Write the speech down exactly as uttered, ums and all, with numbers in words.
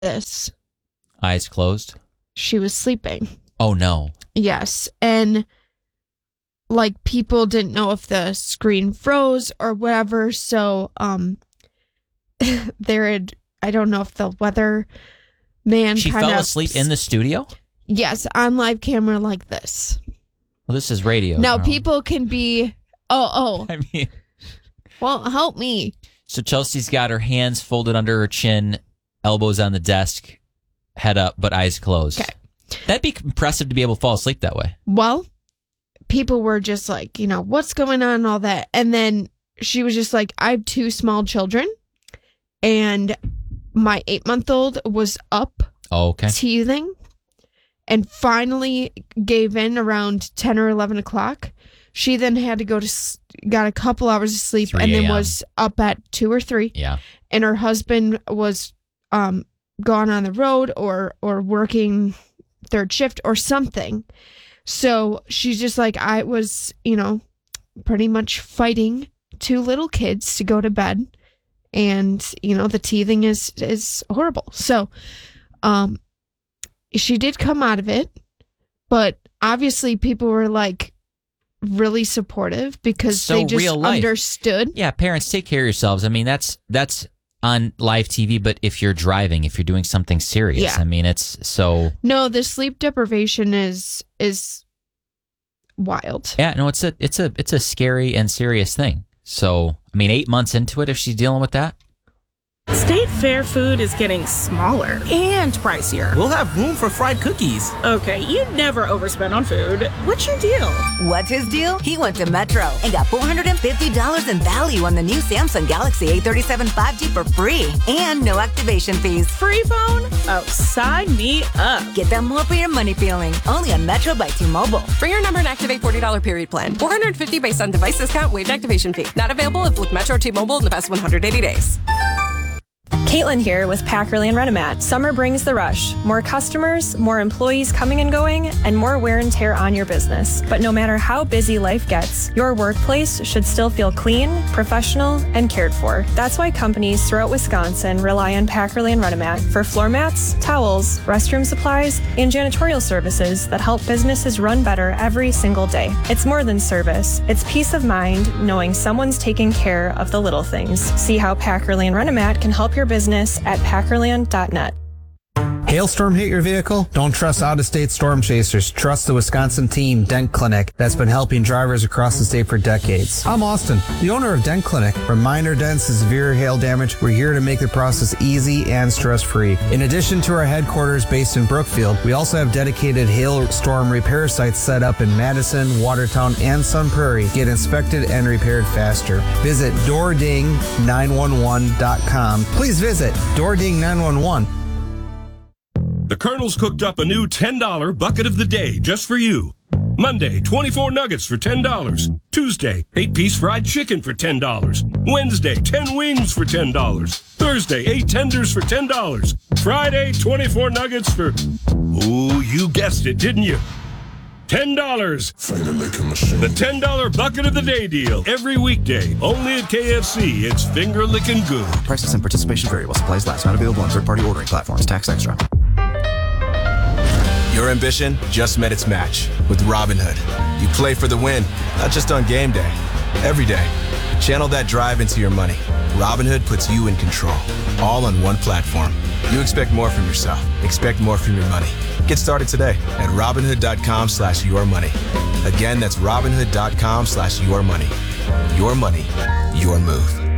this. Eyes closed? She was sleeping. Oh, no. Yes. And like people didn't know if the screen froze or whatever. So um, there had, I don't know if the weather man She kind fell of, asleep in the studio? Yes, on live camera like this. Well, this is radio. Now Carl. people can be, oh, oh. I mean, well, help me. So Chelsea's got her hands folded under her chin, elbows on the desk, head up, but eyes closed. Okay. That'd be impressive to be able to fall asleep that way. Well, people were just like, you know, what's going on and all that. And then she was just like, I have two small children and my eight-month-old was up Oh, okay. teething and finally gave in around ten or eleven o'clock. She then had to go to, s- got a couple hours of sleep and then was up at two or three. Yeah. And her husband was um, gone on the road or or working third shift or something. So she's just like, I was, you know, pretty much fighting two little kids to go to bed. And, you know, the teething is, is horrible. So um, she did come out of it. But obviously people were like really supportive because So they just real life. understood. Yeah, parents, take care of yourselves. I mean, that's that's on live T V, but if you're driving, if you're doing something serious, Yeah. I mean, it's so... No, the sleep deprivation is is wild. Yeah, no, it's a it's a it's a scary and serious thing. So, I mean, eight months into it, if she's dealing with that. State Fair food is getting smaller and pricier. We'll have room for fried cookies. Okay, you never overspend on food. What's your deal? What's his deal? He went to Metro and got four hundred fifty dollars in value on the new Samsung Galaxy A thirty-seven five G for free and no activation fees. Free phone? Oh, sign me up. Get that more for your money feeling. Only on Metro by T-Mobile. For your number and activate forty dollars period plan. four hundred fifty dollars based on device discount, waived activation fee. Not available if with Metro T-Mobile in the past one hundred eighty days. Caitlin here with Packerly and Renomat. Summer brings the rush. More customers, more employees coming and going, and more wear and tear on your business. But no matter how busy life gets, your workplace should still feel clean, professional, and cared for. That's why companies throughout Wisconsin rely on Packerly and Renomat for floor mats, towels, restroom supplies, and janitorial services that help businesses run better every single day. It's more than service. It's peace of mind knowing someone's taking care of the little things. See how Packerly and Renomat can help your business at packerland dot net. Hailstorm hit your vehicle? Don't trust out-of-state storm chasers. Trust the Wisconsin team, Dent Clinic, that's been helping drivers across the state for decades. I'm Austin, the owner of Dent Clinic. From minor dents to severe hail damage, we're here to make the process easy and stress-free. In addition to our headquarters based in Brookfield, we also have dedicated hailstorm repair sites set up in Madison, Watertown, and Sun Prairie. Get inspected and repaired faster. Visit door ding nine one one dot com. Please visit door ding nine one one. The Colonel's cooked up a new ten dollar bucket of the day just for you. Monday, twenty-four nuggets for ten dollars. Tuesday, eight piece fried chicken for ten dollars. Wednesday, ten wings for ten dollars. Thursday, eight tenders for ten dollars. Friday, twenty-four nuggets for... Ooh, you guessed it, didn't you? ten dollars. The ten dollar bucket of the day deal. Every weekday. Only at K F C. It's finger licking good. Prices and participation vary while supplies last. Not available on third-party ordering platforms. Tax extra. Your ambition just met its match with Robinhood. You play for the win, not just on game day. Every day. Channel that drive into your money. Robinhood puts you in control. All on one platform. You expect more from yourself. Expect more from your money. Get started today at Robinhood.com slash your money. Again, that's Robinhood.com slash your money. Your money, your move.